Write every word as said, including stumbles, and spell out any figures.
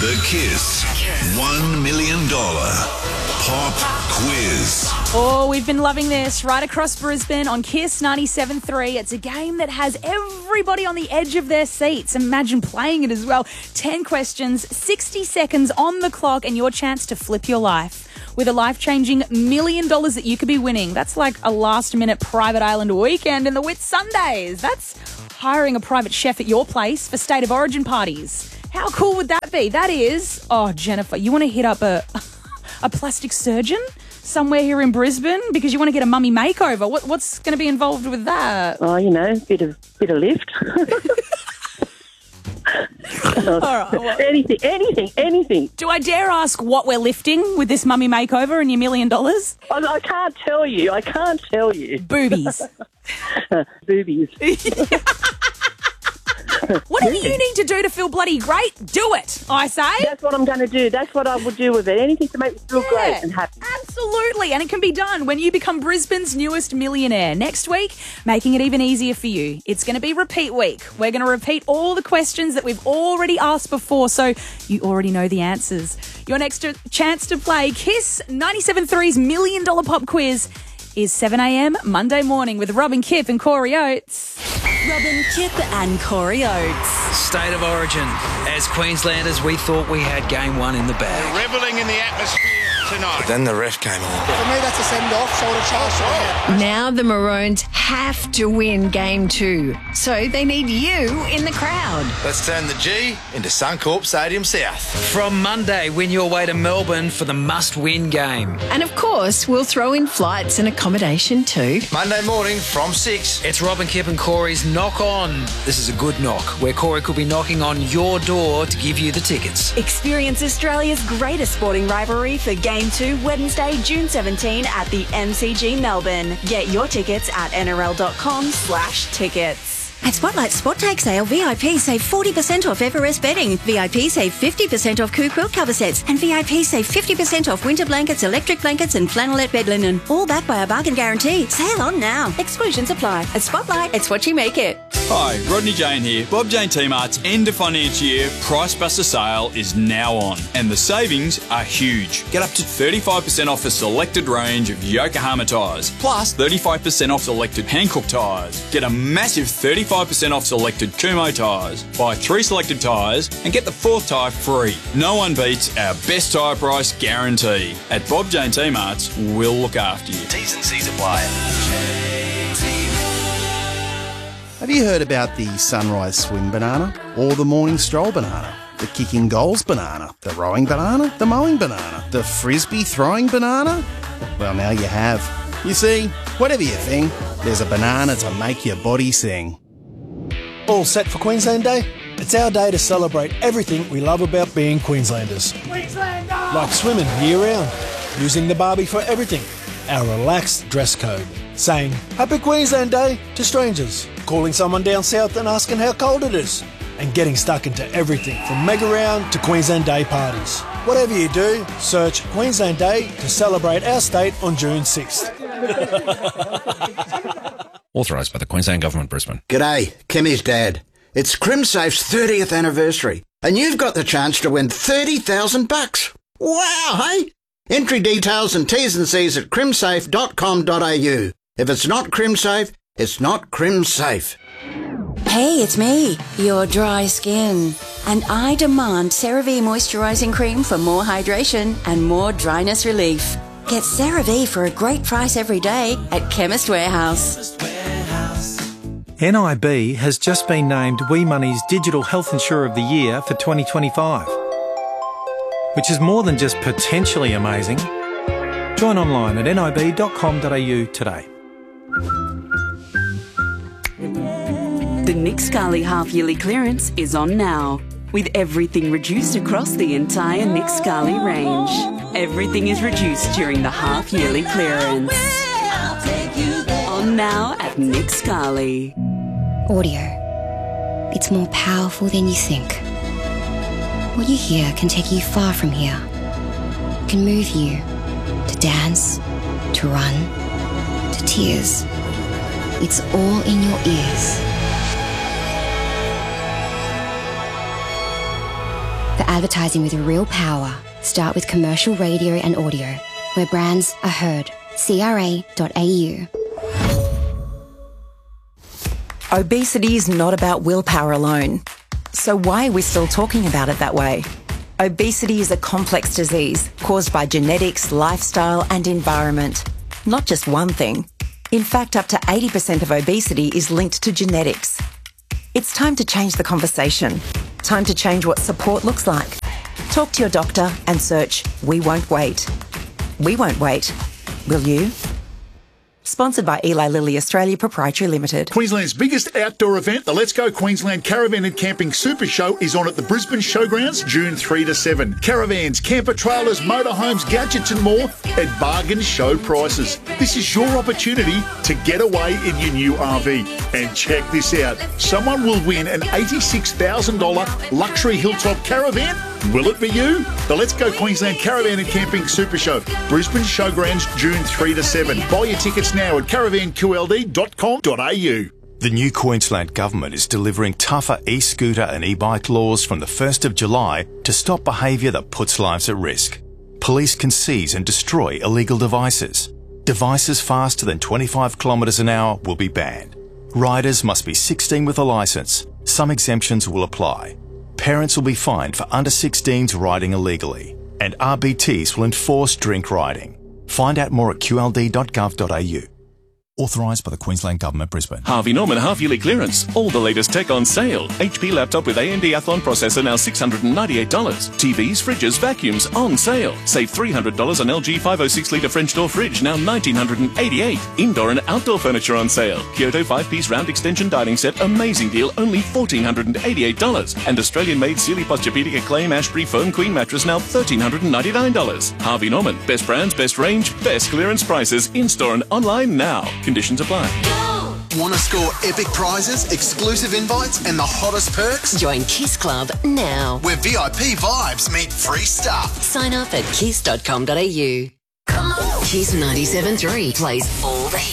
The Kiss one million dollars Pop Quiz. Oh, we've been loving this right across Brisbane on Kiss ninety-seven point three. It's a game that has everybody on the edge of their seats. Imagine playing it as well. ten questions, sixty seconds on the clock, and your chance to flip your life with a life-changing million dollars that you could be winning. That's like a last-minute private island weekend in the Whit Sundays. That's hiring a private chef at your place for State of Origin parties. How cool would that be? That is, oh, Jennifer, you want to hit up a a plastic surgeon somewhere here in Brisbane because you want to get a mummy makeover. What, what's going to be involved with that? Oh, you know, bit of bit of lift. All right, well, anything, anything, anything. do I dare ask what we're lifting with this mummy makeover and your million dollars? I, I can't tell you. I can't tell you. Boobies. Boobies. Whatever you need to do to feel bloody great, do it, I say. That's what I'm going to do. That's what I would do with it. Anything to make me feel Yeah, great and happy. Absolutely. And it can be done when you become Brisbane's newest millionaire. Next week, making it even easier for you. It's going to be repeat week. We're going to repeat all the questions that we've already asked before, so you already know the answers. Your next chance to play Kiss ninety-seven point three's Million Dollar Pop Quiz is seven a.m. Monday morning with Robin Kip and Corey Oates. Robin Kip and Corey Oates. State of Origin. As Queenslanders, we thought we had game one in the bag. Revelling in the atmosphere tonight. But then the ref came along. For me, that's a send-off. Shoulder charge. Shoulder. Now the Maroons have to win game two, so they need you in the crowd. Let's turn the G into Suncorp Stadium South. From Monday, win your way to Melbourne for the must-win game. And of course, we'll throw in flights and accommodation too. Monday morning from six. It's Robin Kip and Corey's Knock On. This is a good knock, where Corey could be knocking on your door to give you the tickets. Experience Australia's greatest sporting rivalry for Game two, Wednesday, June seventeenth at the M C G Melbourne. Get your tickets at N R L dot com slash tickets. At Spotlight Spot Take Sale, V I P save forty percent off Everest bedding. V I P save fifty percent off Coo quilt cover sets. And V I P save fifty percent off winter blankets, electric blankets and flannelette bed linen. All backed by a bargain guarantee. Sale on now. Exclusions apply. At Spotlight, it's what you make it. Hi, Rodney Jane here. Bob Jane T-Mart's end of financial year Price Buster sale is now on, and the savings are huge. Get up to thirty-five percent off a selected range of Yokohama tyres, plus thirty-five percent off selected Hankook tyres. Get a massive thirty-five percent off selected Kumho tyres. Buy three selected tyres and get the fourth tyre free. No one beats our best tyre price guarantee. At Bob Jane T-Mart's, we'll look after you. T's and C's apply. Have you heard about the sunrise swim banana or the morning stroll banana? The kicking goals banana, the rowing banana, the mowing banana, the frisbee throwing banana? Well, now you have. You see, whatever you think, there's a banana to make your body sing. All set for Queensland Day? It's our day to celebrate everything we love about being Queenslanders. Queenslander! Like swimming year-round, using the Barbie for everything, our relaxed dress code, saying Happy Queensland Day to strangers, calling someone down south and asking how cold it is, and getting stuck into everything from Mega Round to Queensland Day parties. Whatever you do, search Queensland Day to celebrate our state on June sixth. Authorised by the Queensland Government, Brisbane. G'day, Kimmy's dad. It's CrimSafe's thirtieth anniversary, and you've got the chance to win thirty thousand bucks. Wow, hey? Entry details and T's and C's at crimsafe dot com dot a u. If it's not CrimSafe, it's not CrimSafe. Hey, it's me, your dry skin. And I demand CeraVe Moisturising Cream for more hydration and more dryness relief. Get CeraVe for a great price every day at Chemist Warehouse. N I B has just been named Wee Money's Digital Health Insurer of the Year for twenty twenty-five, which is more than just potentially amazing. Join online at nib dot com dot a u today. The Nick Scali half-yearly clearance is on now, with everything reduced across the entire Nick Scali range. Everything is reduced during the half-yearly clearance. On now at Nick Scali. Audio. It's more powerful than you think. What you hear can take you far from here. It can move you to dance, to run, to tears. It's all in your ears. The For advertising with real power, start with commercial radio and audio, where brands are heard. C R A dot A U. Obesity is not about willpower alone. So why are we still talking about it that way? Obesity is a complex disease caused by genetics, lifestyle and environment. Not just one thing. In fact, up to eighty percent of obesity is linked to genetics. It's time to change the conversation. Time to change what support looks like. Talk to your doctor and search We Won't Wait. We won't wait. Will you? Sponsored by Eli Lilly Australia Proprietary Limited. Queensland's biggest outdoor event, the Let's Go Queensland Caravan and Camping Super Show, is on at the Brisbane Showgrounds June third to seventh. Caravans, camper trailers, motorhomes, gadgets and more at bargain show prices. This is your opportunity to get away in your new R V. And check this out. Someone will win an eighty-six thousand dollars luxury hilltop caravan. Will it be you? The Let's Go Queensland Caravan and Camping Super Show, Brisbane Showgrounds June third to seventh. Buy your tickets now at caravan q l d dot com dot a u. The new Queensland Government is delivering tougher e-scooter and e-bike laws from the first of July to stop behaviour that puts lives at risk. Police can seize and destroy illegal devices. Devices faster than twenty-five kilometres an hour will be banned. Riders must be sixteen with a licence. Some exemptions will apply. Parents will be fined for under sixteens riding illegally. And R B Ts will enforce drink riding. Find out more at q l d dot gov dot a u. Authorised by the Queensland Government, Brisbane. Harvey Norman half-yearly clearance. All the latest tech on sale. H P laptop with A M D Athlon processor now six hundred ninety-eight dollars. T Vs, fridges, vacuums on sale. Save three hundred dollars on L G five oh six litre French door fridge, now one thousand nine hundred eighty-eight dollars. Indoor and outdoor furniture on sale. Kyoto five-piece round extension dining set, amazing deal, only one thousand four hundred eighty-eight dollars. And Australian-made Sealy Posturepedic Acclaim Ashbury Foam Queen mattress, now one thousand three hundred ninety-nine dollars. Harvey Norman. Best brands, best range, best clearance prices. In-store and online now. Conditions apply. Want to score epic prizes, exclusive invites, and the hottest perks? Join Kiss Club now. Where V I P vibes meet free stuff. Sign up at kiss dot com dot a u. Kiss ninety-seven point three plays all the hits.